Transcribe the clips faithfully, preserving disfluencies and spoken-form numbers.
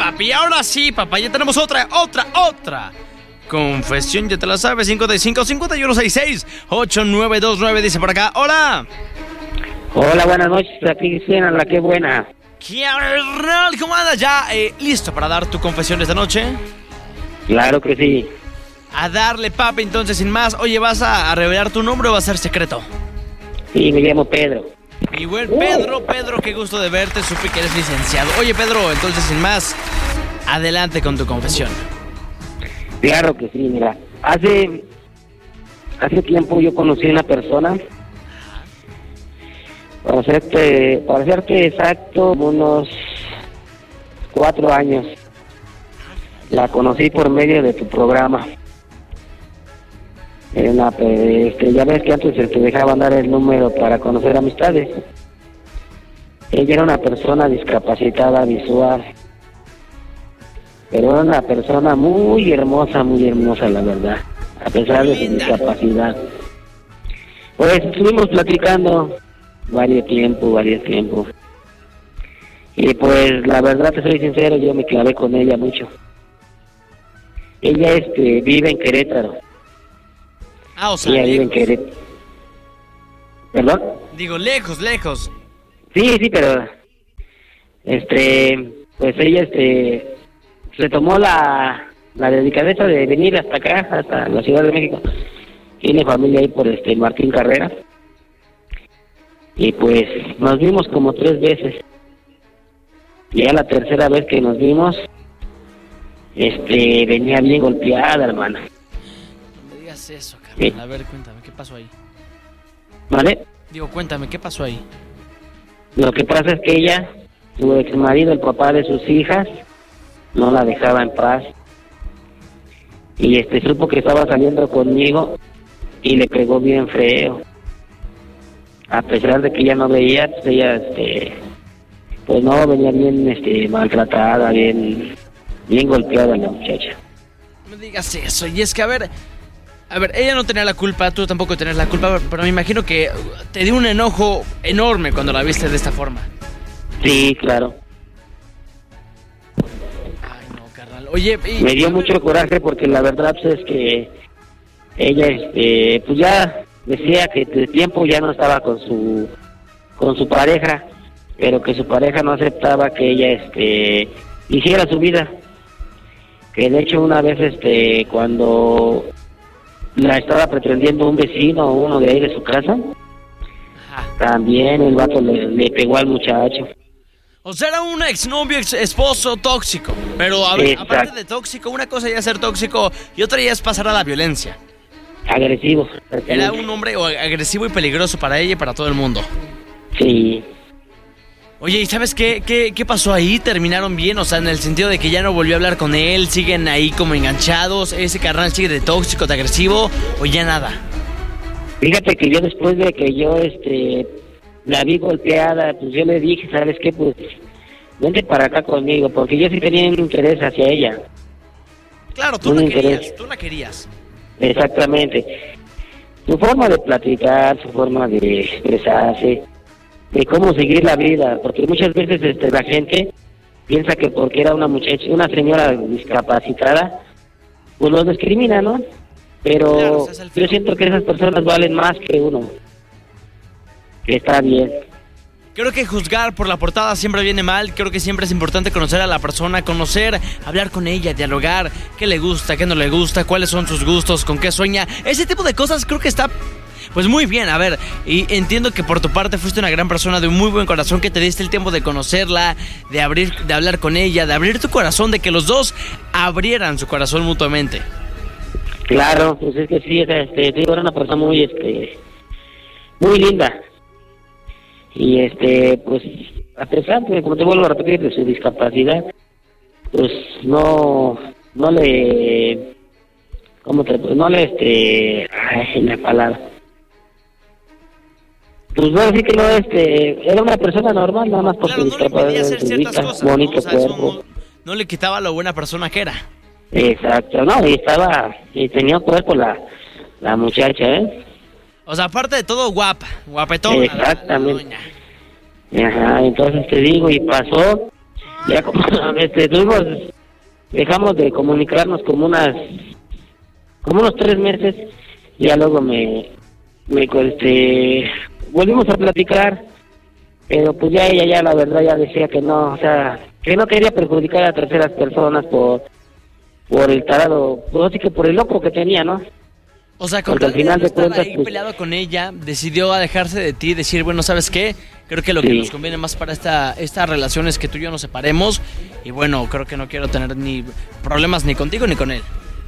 papi. Ahora sí, papá, ya tenemos otra, otra, otra confesión, ya te la sabes. cincuenta y cinco, cincuenta y uno, sesenta y seis, ochenta y nueve veintinueve, dice por acá. Hola. Hola, buenas noches, aquí suena la que buena. ¿Qué onda? ¿Cómo andas? ¿Ya eh, listo para dar tu confesión esta noche? Claro que sí. A darle, papi, entonces, sin más. Oye, ¿vas a, a revelar tu nombre o va a ser secreto? Sí, me llamo Pedro. Mi buen Pedro, Pedro, qué gusto de verte. Supe que eres licenciado. Oye, Pedro, entonces, sin más, adelante con tu confesión. Claro que sí, mira. Hace, hace tiempo yo conocí a una persona. Para serte, para serte exacto, unos cuatro años. La conocí por medio de tu programa. Era una, este, ya ves que antes te dejaban dar el número para conocer amistades. Ella era una persona discapacitada visual, pero era una persona muy hermosa, muy hermosa, la verdad, a pesar de su discapacidad. Pues estuvimos platicando varios tiempo, varios tiempo. Y pues la verdad, te soy sincero, yo me clavé con ella mucho. Ella este vive en Querétaro. Ah, o sea, ella lejos. vive en Querétaro. ¿Perdón? Digo, lejos, lejos. Sí, sí, pero este, pues ella este se tomó la la delicadeza de venir hasta acá, hasta la Ciudad de México. Tiene familia ahí por este Martín Carrera. Y pues nos vimos como tres veces. Y ya la tercera vez que nos vimos, este, venía bien golpeada, hermana. No me digas eso, carnal. Sí. A ver, cuéntame, ¿qué pasó ahí? ¿Vale? Digo, cuéntame, ¿qué pasó ahí? Lo que pasa es que ella, su ex marido, el papá de sus hijas, no la dejaba en paz. Y este, supo que estaba saliendo conmigo y le pegó bien feo. A pesar de que ella no veía, pues ella, este, pues no, venía bien, este, maltratada, bien, bien golpeada la muchacha. No me digas eso, y es que, a ver, a ver, ella no tenía la culpa, tú tampoco tenías la culpa, pero me imagino que te dio un enojo enorme cuando la viste de esta forma. Sí, claro. Ay, no, carnal. Oye, y... me dio mucho coraje porque la verdad pues, es que ella, este, pues ya decía que de tiempo ya no estaba con su con su pareja, pero que su pareja no aceptaba que ella este hiciera su vida. Que de hecho una vez este cuando la estaba pretendiendo un vecino, uno de ahí de su casa, ajá, también el vato le, le pegó al muchacho. O sea, era un exnovio, ex esposo tóxico. Pero a ver, aparte de tóxico, una cosa ya es ser tóxico y otra ya es pasar a la violencia. Agresivo. Era un hombre agresivo y peligroso para ella y para todo el mundo. Sí. Oye, ¿y sabes qué, qué, qué pasó ahí? ¿Terminaron bien? O sea, en el sentido de que ya no volvió a hablar con él, siguen ahí como enganchados, ese carnal sigue de tóxico, de agresivo, o ya nada. Fíjate que yo después de que yo este la vi golpeada, pues yo le dije, ¿sabes qué? Pues vente para acá conmigo, porque yo sí tenía un interés hacia ella. Claro, tú un la interés. querías, tú la querías. Exactamente. Su forma de platicar, su forma de expresarse, de cómo seguir la vida, porque muchas veces este, la gente piensa que porque era una muchacha, una señora discapacitada, pues los discrimina, ¿no? Pero claro, o sea, yo siento que esas personas valen más que uno. Que está bien. Creo que juzgar por la portada siempre viene mal. Creo que siempre es importante conocer a la persona, conocer, hablar con ella, dialogar, qué le gusta, qué no le gusta, cuáles son sus gustos, con qué sueña. Ese tipo de cosas creo que está pues muy bien. A ver, y entiendo que por tu parte fuiste una gran persona de un muy buen corazón, que te diste el tiempo de conocerla, de abrir, de hablar con ella, de abrir tu corazón, de que los dos abrieran su corazón mutuamente. Claro, pues es que sí, este, digo, era una persona muy, este, muy linda. Y este, pues, a pesar de, como te vuelvo a repetir, de su discapacidad, pues no, no le, ¿cómo te, no le, este, ay, la palabra. Pues bueno, sí que no, este, era una persona normal, nada más porque claro, no le impedía hacer ciertas vista, cosas, bonito ¿no? O sea, cuerpo. No, no le quitaba lo buena persona que era. Exacto, no, y estaba, y tenía cuerpo la, la muchacha, ¿eh? O sea, aparte de todo, guapa, guapetona. Exactamente. La, la Ajá, entonces te digo, y pasó, Ya como, este, tuvimos, dejamos de comunicarnos como unas, como unos tres meses, y ya luego me, me, este, volvimos a platicar, pero pues ya ella ya la verdad ya decía que no, o sea, que no quería perjudicar a terceras personas por, por el tarado, pues así que por el loco que tenía, ¿no? O sea, con tal de no estar ahí peleado con ella, decidió alejarse de ti y decir, bueno, ¿sabes qué? Creo que lo sí. que nos conviene más para esta, esta relación es que tú y yo nos separemos. Y bueno, creo que no quiero tener ni problemas ni contigo ni con él.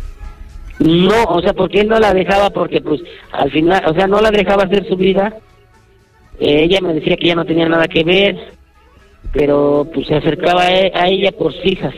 No, o sea, porque él no la dejaba, porque pues al final, o sea, no la dejaba hacer su vida. Eh, ella me decía que ya no tenía nada que ver, pero pues se acercaba a, e- a ella por sus hijas.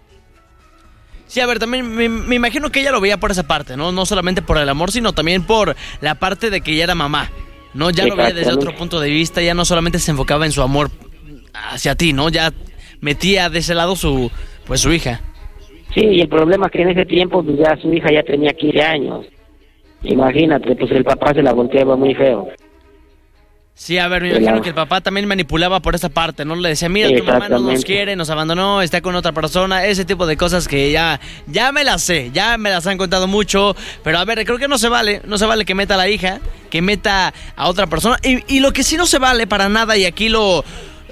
Sí, a ver, también me, me imagino que ella lo veía por esa parte, ¿no? No solamente por el amor, sino también por la parte de que ella era mamá, ¿no? Ya lo veía desde otro punto de vista, ya no solamente se enfocaba en su amor hacia ti, ¿no? Ya metía de ese lado su, pues su hija. Sí, y el problema es que en ese tiempo pues ya su hija ya tenía quince años. Imagínate, pues el papá se la volteaba muy feo. Sí, a ver, me imagino la... que el papá también manipulaba por esa parte, ¿no? Le decía, mira, tu mamá no nos quiere, nos abandonó, está con otra persona, ese tipo de cosas que ya, ya me las sé, ya me las han contado mucho, pero a ver, creo que no se vale, no se vale que meta a la hija, que meta a otra persona, y, y lo que sí no se vale para nada, y aquí lo,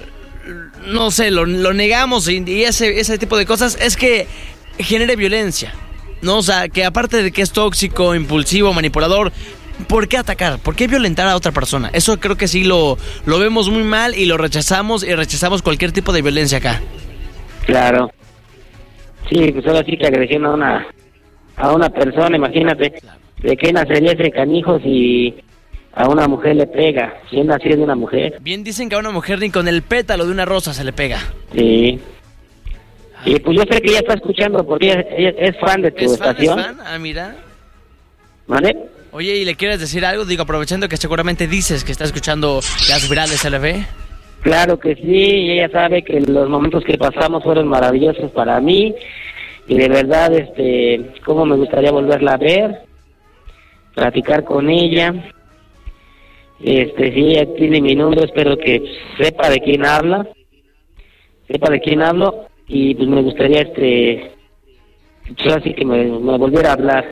no sé, lo, lo negamos, y, y ese, ese tipo de cosas, es que genere violencia, ¿no? O sea, que aparte de que es tóxico, impulsivo, manipulador, ¿por qué atacar? ¿Por qué violentar a otra persona? Eso creo que sí lo, lo vemos muy mal y lo rechazamos y rechazamos cualquier tipo de violencia acá. Claro. Sí, pues ahora sí que agresión a una, a una persona, imagínate, claro. ¿De qué nacería ese canijo si a una mujer le pega? Si él nació de una mujer. Bien dicen que a una mujer ni con el pétalo de una rosa se le pega. Sí. Ay. Y pues yo sé que ella está escuchando porque ella, ella es fan de tu ¿Es estación. Fan, ¿Es fan? Ah, mira. ¿Vale? Oye, ¿y le quieres decir algo? Digo, aprovechando que seguramente dices que está escuchando las virales L V. Claro que sí, y ella sabe que los momentos que pasamos fueron maravillosos para mí. Y de verdad, este, cómo me gustaría volverla a ver, platicar con ella. Este, si ella tiene mi número, espero que sepa de quién habla, sepa de quién hablo, y pues me gustaría, este, pues así que me, me volviera a hablar.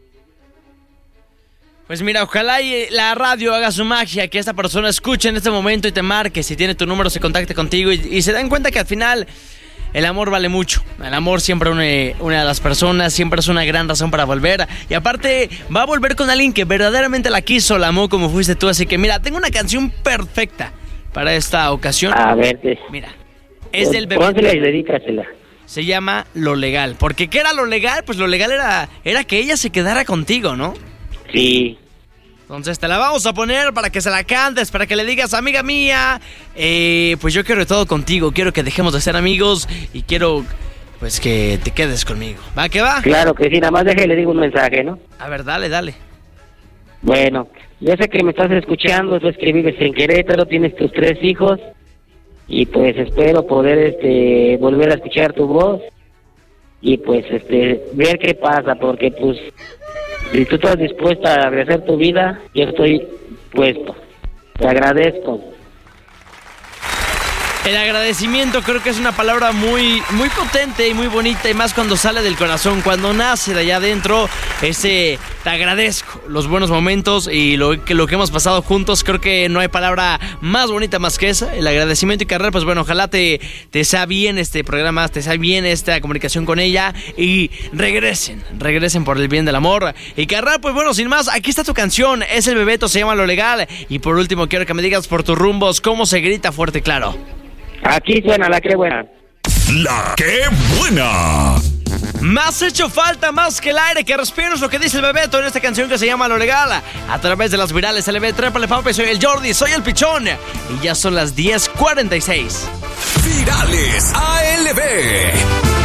Pues mira, ojalá y la radio haga su magia, que esta persona escuche en este momento y te marque, si tiene tu número, se contacte contigo y, y se den cuenta que al final el amor vale mucho. El amor siempre une, une a las personas, siempre es una gran razón para volver. Y aparte, va a volver con alguien que verdaderamente la quiso, la amó como fuiste tú. Así que mira, tengo una canción perfecta para esta ocasión. A ver, te... Mira, es del bebé. Pónsela y dedícasela. Se llama Lo Legal. Porque ¿qué era lo legal? Pues lo legal era, era que ella se quedara contigo, ¿no? Sí. Entonces te la vamos a poner para que se la cantes, para que le digas, amiga mía, eh, pues yo quiero todo contigo, quiero que dejemos de ser amigos y quiero, pues, que te quedes conmigo. ¿Va que va? Claro que sí, nada más deje y le digo un mensaje, ¿no? A ver, dale, dale. Bueno, yo sé que me estás escuchando, tú que vives en Querétaro, tienes tus tres hijos y pues espero poder, este, volver a escuchar tu voz y pues, este, ver qué pasa, porque pues... Si tú estás dispuesta a regresar tu vida, yo estoy puesto. Te agradezco. El agradecimiento creo que es una palabra muy, muy potente y muy bonita, y más cuando sale del corazón, cuando nace de allá adentro, ese te agradezco los buenos momentos y lo que, lo que hemos pasado juntos. Creo que no hay palabra más bonita más que esa, el agradecimiento. Y carnal, pues bueno, ojalá te, te sea bien este programa, te sea bien esta comunicación con ella y regresen, regresen por el bien del amor. Y carnal, pues bueno, sin más, aquí está tu canción, es el Bebeto, se llama Lo Legal. Y por último quiero que me digas por tus rumbos cómo se grita fuerte y claro. Aquí suena La Qué Buena. La Qué Buena. Me has hecho falta más que el aire que respiro, es lo que dice el Bebeto en esta canción que se llama Lo Legal. A través de las virales L V, trépale papi, soy el Jordi, soy el Pichón. Y ya son las diez cuarenta y seis. Virales A L V.